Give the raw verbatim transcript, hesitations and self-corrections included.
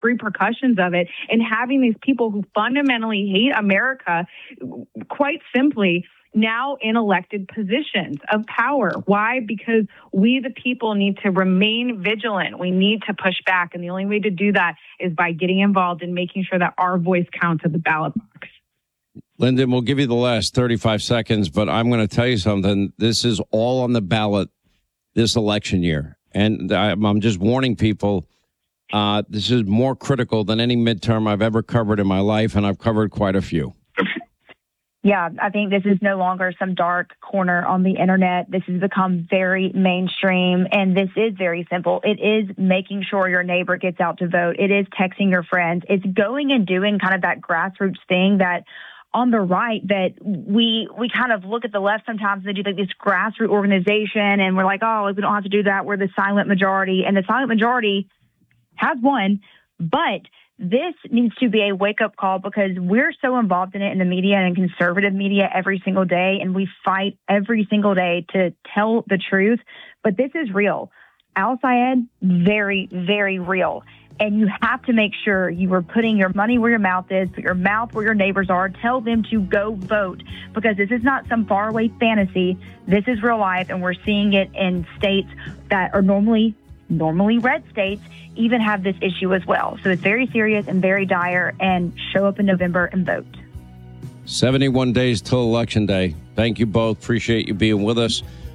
repercussions of it, and having these people who fundamentally hate America, quite simply, now in elected positions of power. Why? Because we, the people, need to remain vigilant. We need to push back. And the only way to do that is by getting involved and making sure that our voice counts at the ballot box. Lyndon, we'll give you the last thirty-five seconds, but I'm going to tell you something. This is all on the ballot this election year. And I'm just warning people, uh, this is more critical than any midterm I've ever covered in my life, and I've covered quite a few. Yeah, I think this is no longer some dark corner on the internet. This has become very mainstream, and this is very simple. It is making sure your neighbor gets out to vote. It is texting your friends. It's going and doing kind of that grassroots thing that on the right that we we kind of look at the left sometimes and they do like this grassroots organization, and we're like, oh, we don't have to do that. We're the silent majority, and the silent majority has won, but this needs to be a wake-up call because we're so involved in it in the media and in conservative media every single day, and we fight every single day to tell the truth. But this is real. Al-Sayed, very, very real. And you have to make sure you are putting your money where your mouth is, put your mouth where your neighbors are, tell them to go vote, because this is not some faraway fantasy. This is real life, and we're seeing it in states that are normally normally red states even have this issue as well. So it's very serious and very dire, and show up in November and vote. seventy-one days till Election Day. Thank you both. Appreciate you being with us.